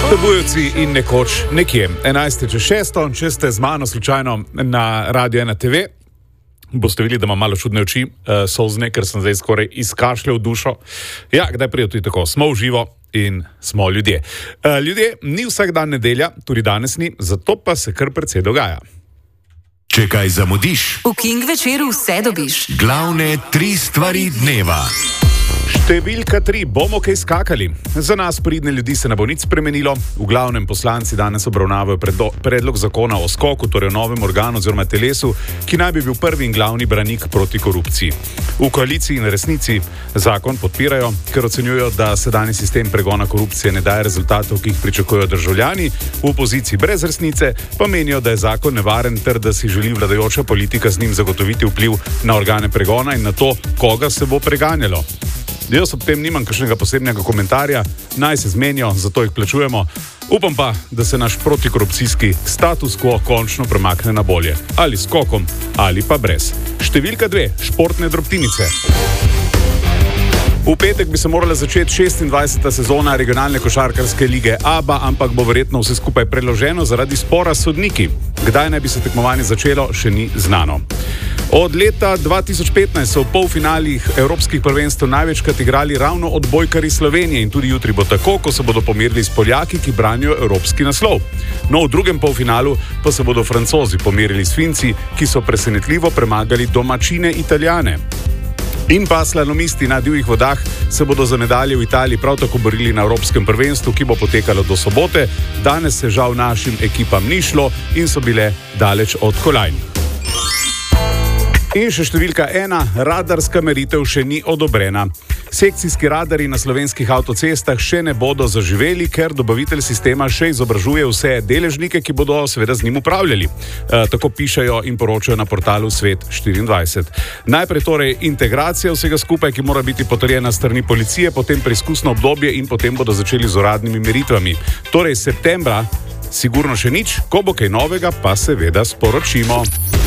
Tebujevci in nekoč nekje. 11:06, če ste z mano slučajno na Radio 1 TV, boste videli, da imam malo čudne oči, solzne, ker sem zdaj skoraj izkašljal dušo. Ja, kdaj prije tudi tako? Smo v živo in smo ljudje. Ljudje, ni vsak dan nedelja, tudi danes ni, zato pa se kar precej dogaja. Če kaj zamudiš, v King večeru vse dobiš. Glavne 3 stvari dneva. Številka 3. Bomo kaj skakali. Za nas pridne ljudi se ne bo nič spremenilo. V glavnem poslanci danes obravnavajo predlog zakona o skoku, torej o novem organu oziroma telesu, ki naj bi bil prvi in glavni branik proti korupciji. V koaliciji in resnici zakon podpirajo, ker ocenjujejo, da sedanji sistem pregona korupcije ne daje rezultatov, ki jih pričakujejo državljani. V opoziciji brez resnice pa menijo, da je zakon nevaren ter da si želi vladajoča politika z njim zagotoviti vpliv na organe pregona in na to, koga se bo preganjalo. Jaz ob tem nimam kakšnega posebnega komentarja, naj se zmenijo, zato jih plačujemo. Upam pa, da se naš protikorupcijski status quo končno premakne na bolje. Ali s skokom, ali pa brez. Številka 2. Športne drobtinice. V petek bi se morala začeti 26. sezona regionalne košarkarske lige ABA, ampak bo verjetno vse skupaj preloženo zaradi spora s sodniki. Kdaj naj bi se tekmovanje začelo, še ni znano. Od leta 2015 so v polfinalih evropskih prvenstev največkrat igrali ravno odbojkarji Slovenije in tudi jutri bo tako, ko se bodo pomerili s Poljaki, ki branijo evropski naslov. No, v drugem polfinalu pa se bodo Francozi pomerili s Finci, ki so presenetljivo premagali domačine Italijane. In pa slalomisti na divjih vodah se bodo za medalje v Italiji prav tako borili na evropskem prvenstvu, ki bo potekalo do sobote. Danes se žal našim ekipam ni šlo in so bile daleč od kolajn. In še številka 1. Radarska meritev še ni odobrena. Sekcijski radarji na slovenskih avtocestah še ne bodo zaživeli, ker dobavitelj sistema še izobražuje vse deležnike, ki bodo seveda z njim upravljali. Tako pišejo in poročajo na portalu Svet24. Najprej torej integracija vsega skupaj, ki mora biti potrjena strani policije, potem preizkusno obdobje in potem bodo začeli z uradnimi meritvami. Torej septembra sigurno še nič, ko bo kaj novega, pa seveda sporočimo.